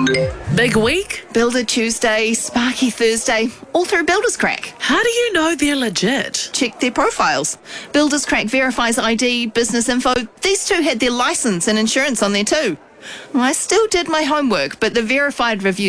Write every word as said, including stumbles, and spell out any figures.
Big week? Builder Tuesday, Sparky Thursday, all through Builders Crack. How do you know they're legit? Check their profiles. Builders Crack verifies I D, business info. These two had their license and insurance on there too. I still did my homework, but the verified reviews